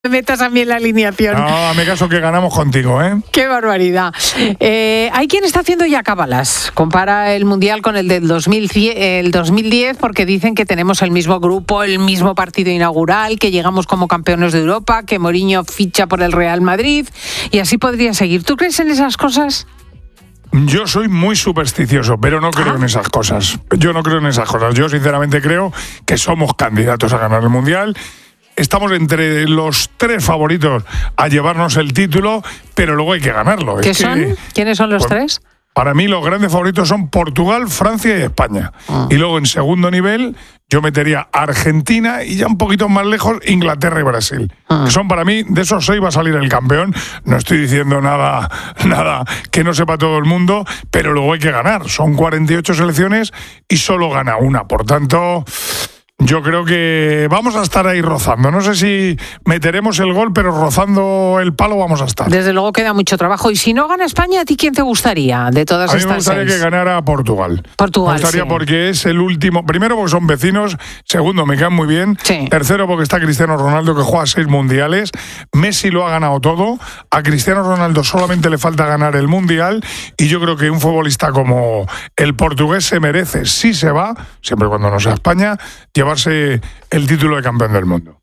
me metas a mí en la alineación. No, a mi caso que ganamos contigo, ¿eh? ¡Qué barbaridad! Hay quien está haciendo ya cábalas. Compara el Mundial con el del 2010 porque dicen que tenemos el mismo grupo, el mismo partido inaugural, que llegamos como campeones de Europa, que Mourinho ficha por el Real Madrid y así podría seguir. ¿Tú crees en esas cosas? Yo soy muy supersticioso, pero no creo en esas cosas. Yo no creo en esas cosas. Yo sinceramente creo que somos candidatos a ganar el Mundial. Estamos entre los 3 favoritos a llevarnos el título, pero luego hay que ganarlo. ¿Qué son? ¿Quiénes son los 3? Para mí los grandes favoritos son Portugal, Francia y España. Y luego en segundo nivel yo metería Argentina y ya un poquito más lejos Inglaterra y Brasil. Que son para mí, de esos 6 va a salir el campeón. No estoy diciendo nada que no sepa todo el mundo, pero luego hay que ganar. Son 48 selecciones y solo gana una. Por tanto, yo creo que vamos a estar ahí rozando. No sé si meteremos el gol, pero rozando el palo vamos a estar. Desde luego queda mucho trabajo. Y si no gana España, ¿a ti quién te gustaría de todas estas 6? A mí me gustaría que ganara Portugal. Portugal, me gustaría, sí. Porque es el último. Primero, porque son vecinos. Segundo, me caen muy bien. Sí. Tercero, porque está Cristiano Ronaldo, que juega 6 mundiales. Messi lo ha ganado todo. A Cristiano Ronaldo solamente le falta ganar el mundial. Y yo creo que un futbolista como el portugués se merece, si se va, siempre y cuando no sea España, llevarse el título de campeón del mundo.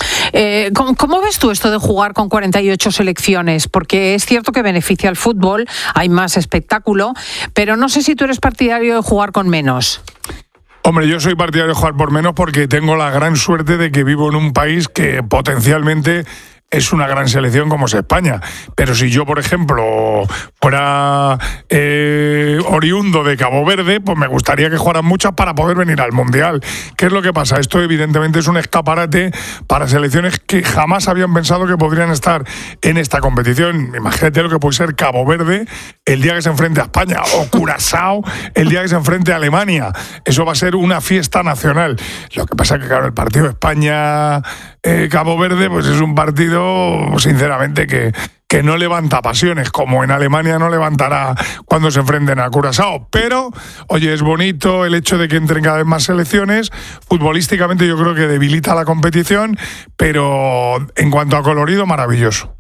¿Cómo ves tú esto de jugar con 48 selecciones? Porque es cierto que beneficia al fútbol, hay más espectáculo, pero no sé si tú eres partidario de jugar con menos. Hombre, yo soy partidario de jugar por menos porque tengo la gran suerte de que vivo en un país que potencialmente es una gran selección como es España. Pero si yo, por ejemplo, fuera oriundo de Cabo Verde, pues me gustaría que jugaran muchas para poder venir al Mundial. ¿Qué es lo que pasa? Esto evidentemente es un escaparate para selecciones que jamás habían pensado que podrían estar en esta competición. Imagínate lo que puede ser Cabo Verde el día que se enfrente a España, o Curazao el día que se enfrente a Alemania. Eso va a ser una fiesta nacional. Lo que pasa es que, claro, el partido España-Cabo Verde, pues es un partido, sinceramente, que no levanta pasiones, como en Alemania no levantará cuando se enfrenten a Curazao. Pero, oye, es bonito el hecho de que entren cada vez más selecciones. Futbolísticamente yo creo que debilita la competición, pero en cuanto a colorido, maravilloso.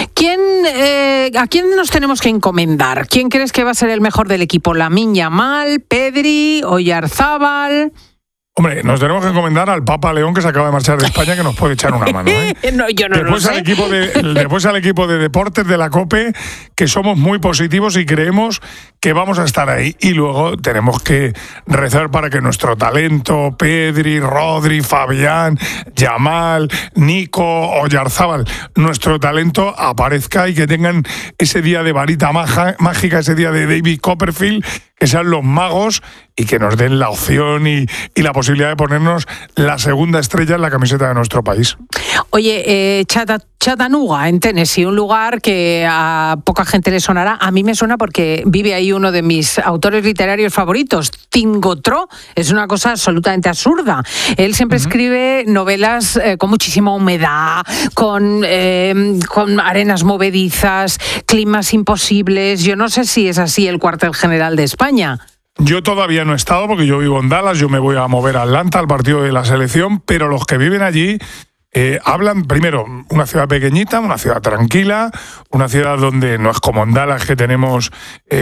¿A quién nos tenemos que encomendar? ¿Quién crees que va a ser el mejor del equipo? ¿Lamine Yamal, Pedri, Oyarzábal? Hombre, nos tenemos que encomendar al Papa León, que se acaba de marchar de España, que nos puede echar una mano, ¿eh? No, yo no después lo sé. Después al equipo de deportes de la COPE, que somos muy positivos y creemos que vamos a estar ahí. Y luego tenemos que rezar para que nuestro talento, Pedri, Rodri, Fabián, Yamal, Nico, Oyarzábal, nuestro talento aparezca y que tengan ese día de varita mágica, ese día de David Copperfield, que sean los magos y que nos den la opción y la posibilidad de ponernos la segunda estrella en la camiseta de nuestro país. Oye, Chattanooga, en Tennessee, un lugar que a poca gente le sonará. A mí me suena porque vive ahí uno de mis autores literarios favoritos, Tim Gautreaux. Es una cosa absolutamente absurda. Él siempre escribe novelas con muchísima humedad, con arenas movedizas, climas imposibles. Yo no sé si es así el cuartel general de España. Yo todavía no he estado porque yo vivo en Dallas, yo me voy a mover a Atlanta, al partido de la selección, pero los que viven allí hablan, primero, una ciudad pequeñita, una ciudad tranquila, una ciudad donde no es como en Dallas, que tenemos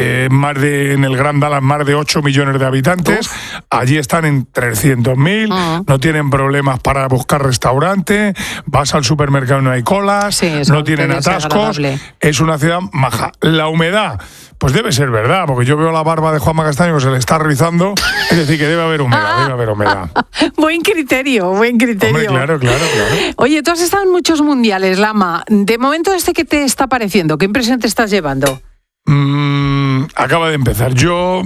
en el Gran Dallas más de 8 millones de habitantes. Allí están en 300.000, no tienen problemas para buscar restaurante, vas al supermercado y no hay colas, no tienen atascos, es una ciudad maja. La humedad, pues debe ser verdad, porque yo veo la barba de Juanma Castaño que se le está rizando, es decir, que debe haber humedad, Buen criterio. Hombre, claro. Oye, tú has estado en muchos mundiales, Lama. De momento, ¿qué te está pareciendo? ¿Qué impresión te estás llevando? Acaba de empezar. Yo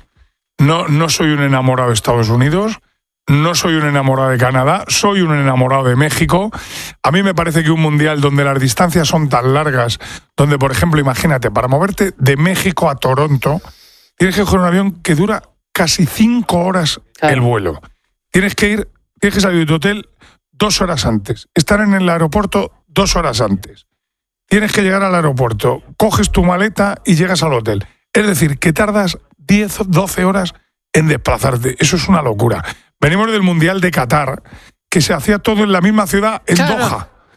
no soy un enamorado de Estados Unidos, no soy un enamorado de Canadá, soy un enamorado de México. A mí me parece que un mundial donde las distancias son tan largas, donde, por ejemplo, imagínate, para moverte de México a Toronto, tienes que coger un avión que dura casi 5 horas el vuelo. Tienes que salir de tu hotel 2 horas antes, estar en el aeropuerto 2 horas antes. Tienes que llegar al aeropuerto, coges tu maleta y llegas al hotel. Es decir, que tardas 10 o 12 horas en desplazarte. Eso es una locura. Venimos del Mundial de Qatar, que se hacía todo en la misma ciudad, en Doha.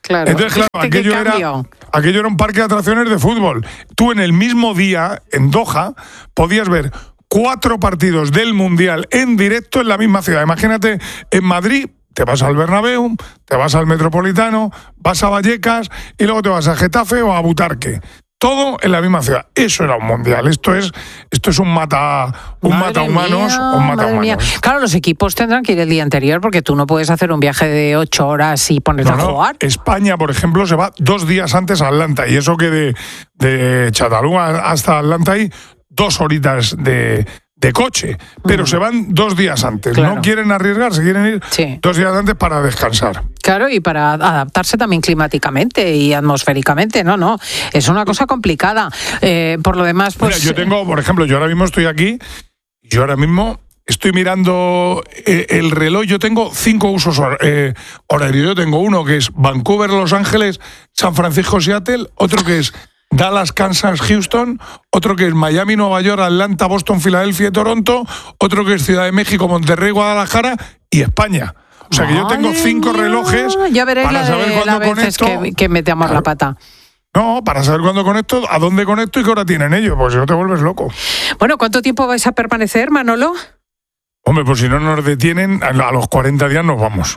Claro. Entonces, claro, aquello era un parque de atracciones de fútbol. Tú en el mismo día, en Doha, podías ver 4 partidos del Mundial en directo en la misma ciudad. Imagínate, en Madrid te vas al Bernabéu, te vas al Metropolitano, vas a Vallecas y luego te vas a Getafe o a Butarque. Todo en la misma ciudad. Eso era un mundial. Esto es un mata humanos. Claro, los equipos tendrán que ir el día anterior porque tú no puedes hacer un viaje de 8 horas y ponerte a jugar. España, por ejemplo, se va 2 días antes a Atlanta y eso que de Chattanooga hasta Atlanta hay 2 horitas de coche, pero se van 2 días antes. Claro. No quieren arriesgarse, quieren ir 2 días antes para descansar. Claro, y para adaptarse también climáticamente y atmosféricamente, no, es una cosa complicada. Por lo demás, pues... Mira, yo tengo, por ejemplo, yo ahora mismo estoy aquí, yo ahora mismo estoy mirando el reloj, yo tengo 5 usos horarios. Yo tengo uno que es Vancouver, Los Ángeles, San Francisco, Seattle, otro que es Dallas, Kansas, Houston, otro que es Miami, Nueva York, Atlanta, Boston, Filadelfia y Toronto, otro que es Ciudad de México, Monterrey, Guadalajara y España. O sea que yo tengo 5 relojes ya veréis para saber cuándo conecto. Que metemos la pata. No, para saber cuándo conecto, a dónde conecto y qué hora tienen ellos, pues si no te vuelves loco. Bueno, ¿cuánto tiempo vais a permanecer, Manolo? Hombre, pues si no nos detienen, a los 40 días nos vamos.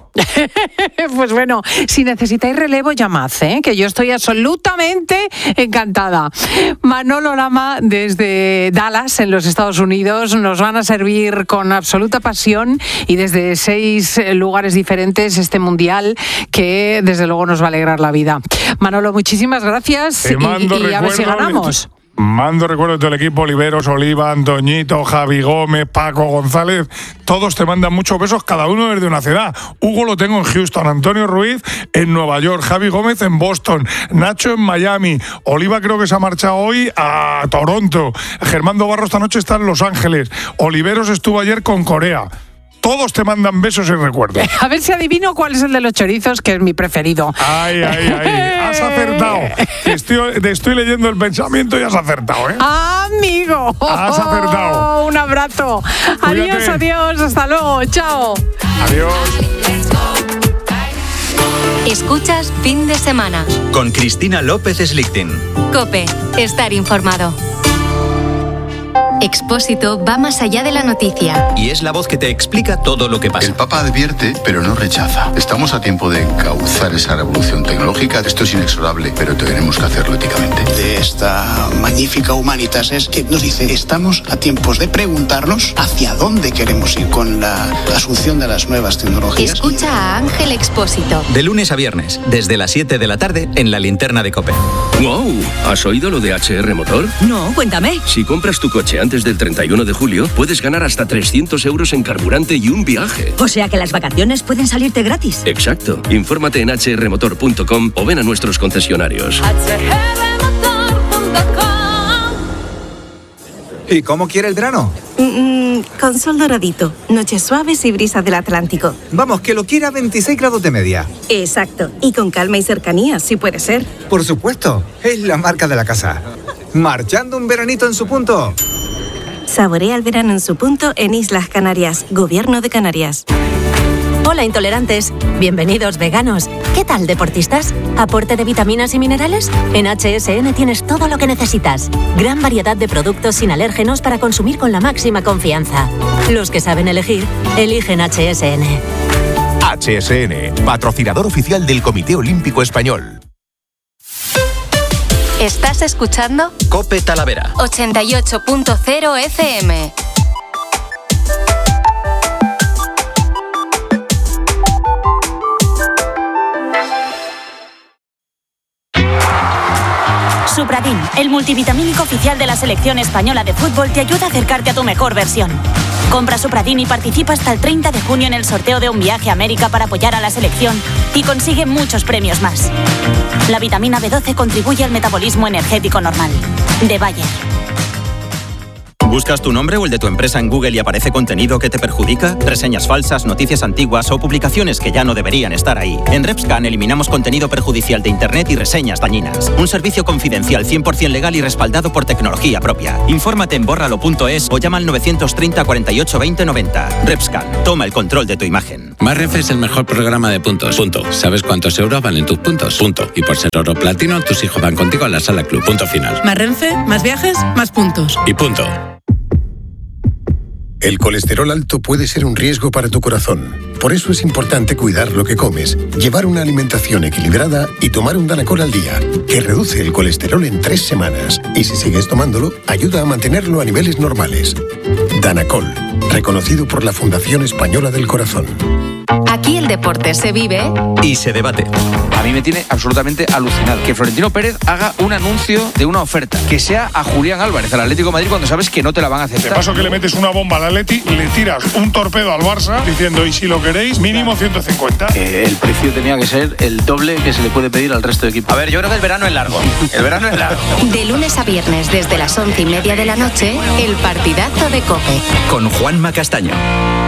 Pues bueno, si necesitáis relevo, llamad, que yo estoy absolutamente encantada. Manolo Lama, desde Dallas, en los Estados Unidos, nos van a servir con absoluta pasión y desde 6 lugares diferentes este mundial que desde luego nos va a alegrar la vida. Manolo, muchísimas gracias y a ver si ganamos. Mando recuerdos del equipo: Oliveros, Oliva, Antoñito, Javi Gómez, Paco González. Todos te mandan muchos besos, cada uno desde una ciudad. Hugo lo tengo en Houston, Antonio Ruiz en Nueva York, Javi Gómez en Boston, Nacho en Miami, Oliva creo que se ha marchado hoy a Toronto, Germán Barro esta noche está en Los Ángeles, Oliveros estuvo ayer con Corea. Todos te mandan besos y recuerdos. A ver si adivino cuál es el de los chorizos, que es mi preferido. Ay. Has acertado. Estoy leyendo el pensamiento y has acertado, ¿eh? ¡Amigo! Has acertado. Un abrazo. Cuídate. Adiós. Hasta luego. Chao. Adiós. Escuchas Fin de Semana. Con Cristina López Slichting. COPE. Estar informado. Expósito va más allá de la noticia. Y es la voz que te explica todo lo que pasa. El Papa advierte, pero no rechaza. Estamos a tiempo de encauzar esa revolución tecnológica. Esto es inexorable, pero tenemos que hacerlo éticamente. De esta magnífica Humanitas es que nos dice: estamos a tiempos de preguntarnos hacia dónde queremos ir con la asunción de las nuevas tecnologías. Escucha a Ángel Expósito. De lunes a viernes, desde las 7 de la tarde, en la linterna de COPE. ¡Wow! ¿Has oído lo de HR Motor? No, cuéntame. Si compras tu coche antes del 31 de julio, puedes ganar hasta 300 euros en carburante y un viaje. O sea que las vacaciones pueden salirte gratis. Exacto. Infórmate en hrmotor.com o ven a nuestros concesionarios. ¿Y cómo quiere el verano? Con sol doradito, noches suaves y brisas del Atlántico. Vamos, que lo quiera a 26 grados de media. Exacto. Y con calma y cercanía, si puede ser. Por supuesto. Es la marca de la casa. Marchando un veranito en su punto. Saborea el verano en su punto en Islas Canarias, Gobierno de Canarias. Hola, intolerantes. Bienvenidos, veganos. ¿Qué tal, deportistas? ¿Aporte de vitaminas y minerales? En HSN tienes todo lo que necesitas. Gran variedad de productos sin alérgenos para consumir con la máxima confianza. Los que saben elegir, eligen HSN. HSN, patrocinador oficial del Comité Olímpico Español. ¿Estás escuchando? COPE Talavera. 88.0 FM. Supradin, el multivitamínico oficial de la selección española de fútbol, te ayuda a acercarte a tu mejor versión. Compra Supradin y participa hasta el 30 de junio en el sorteo de un viaje a América para apoyar a la selección y consigue muchos premios más. La vitamina B12 contribuye al metabolismo energético normal. De Bayer. ¿Buscas tu nombre o el de tu empresa en Google y aparece contenido que te perjudica? ¿Reseñas falsas, noticias antiguas o publicaciones que ya no deberían estar ahí? En RepScan eliminamos contenido perjudicial de Internet y reseñas dañinas. Un servicio confidencial 100% legal y respaldado por tecnología propia. Infórmate en bórralo.es o llama al 930 48 20 90. RepScan, toma el control de tu imagen. Más Renfe es el mejor programa de puntos. Punto. ¿Sabes cuántos euros valen tus puntos? Punto. Y por ser oro platino, tus hijos van contigo a la sala club. Punto final. Más Renfe, más viajes, más puntos. Y punto. El colesterol alto puede ser un riesgo para tu corazón. Por eso es importante cuidar lo que comes, llevar una alimentación equilibrada y tomar un Danacol al día, que reduce el colesterol en 3 semanas. Y si sigues tomándolo, ayuda a mantenerlo a niveles normales. Danacol, reconocido por la Fundación Española del Corazón. Aquí el deporte se vive y se debate. A mí me tiene absolutamente alucinado que Florentino Pérez haga un anuncio de una oferta, que sea a Julián Álvarez, al Atlético de Madrid, cuando sabes que no te la van a aceptar. De paso que le metes una bomba al Atleti, le tiras un torpedo al Barça diciendo, y si lo queréis, mínimo 150. El precio tenía que ser el doble que se le puede pedir al resto de equipos. A ver, yo creo que el verano es largo. El verano es largo. De lunes a viernes desde las 11:30 de la noche, el partidazo de COPE. Con Juanma Castaño.